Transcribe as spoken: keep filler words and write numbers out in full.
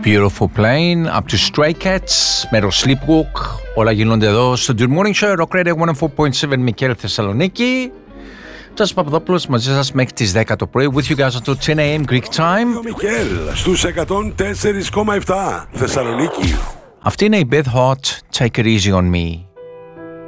Beautiful Plane, up to Stray Cats, με το Sleepwalk. Όλα γίνονται εδώ στο Good Morning Show, Rock Radio εκατόν τέσσερα κόμμα επτά, Μικέλ Θεσσαλονίκη. Τάσος Παπαδόπουλος μαζί σας μέχρι τις δέκα το πρωί. With you guys until ten a m Greek time. Ο Μικέλ στους εκατόν τέσσερα κόμμα επτά Θεσσαλονίκη. Αυτή είναι η Beth Hart, Take It Easy On Me.